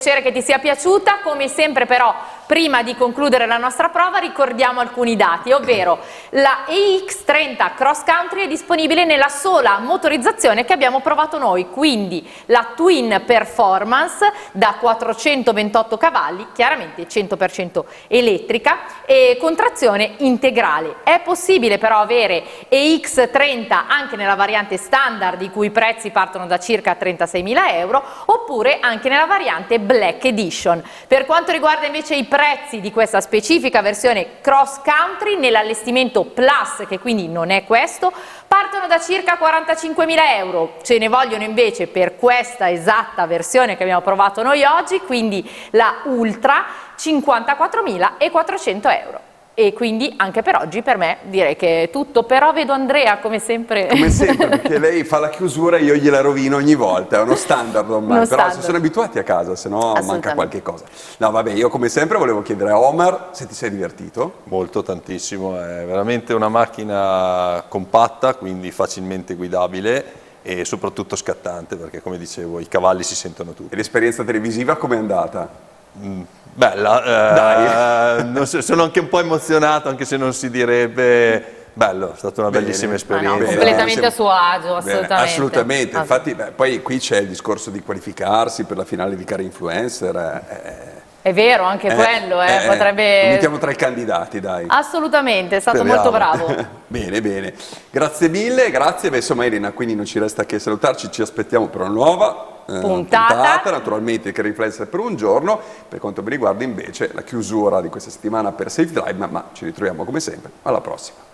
Spero che ti sia piaciuta. Come sempre però, prima di concludere la nostra prova, ricordiamo alcuni dati, ovvero la EX30 Cross Country è disponibile nella sola motorizzazione che abbiamo provato noi, quindi la Twin Performance da 428 cavalli, chiaramente 100% elettrica e con trazione integrale. È possibile però avere EX30 anche nella variante standard, i cui prezzi partono da circa 36.000 euro, oppure anche nella variante Black Edition. Per quanto riguarda invece i prezzi di questa specifica versione Cross Country, nell'allestimento Plus, che quindi non è questo, partono da circa 45.000 euro. Ce ne vogliono invece per questa esatta versione che abbiamo provato noi oggi, quindi la Ultra, 54.400 euro. E quindi anche per oggi per me direi che è tutto, però vedo Andrea come sempre. Come sempre, perché lei fa la chiusura e io gliela rovino ogni volta, è uno standard ormai, però standard. si sono abituati a casa, se no manca qualche cosa. No vabbè, io come sempre volevo chiedere a Omar se ti sei divertito. Molto, tantissimo, è veramente una macchina compatta, quindi facilmente guidabile e soprattutto scattante, perché come dicevo i cavalli si sentono tutti. E l'esperienza televisiva com'è andata? Bella, sono anche un po' emozionato, anche se non si direbbe. Bello, è stata una bellissima esperienza. No, completamente a suo agio, assolutamente. Assolutamente, infatti poi qui c'è il discorso di qualificarsi per la finale di Car Influencer. È vero, anche quello, potrebbe. Lo mettiamo tra i candidati, dai. Assolutamente, è stato Speriamo. molto bravo. Bene, bene. Grazie mille, grazie. Beh, insomma Elena, quindi non ci resta che salutarci, ci aspettiamo per una nuova puntata, naturalmente Car Influencer per un giorno. Per quanto mi riguarda invece la chiusura di questa settimana per Safe Drive, ma ci ritroviamo come sempre. Alla prossima.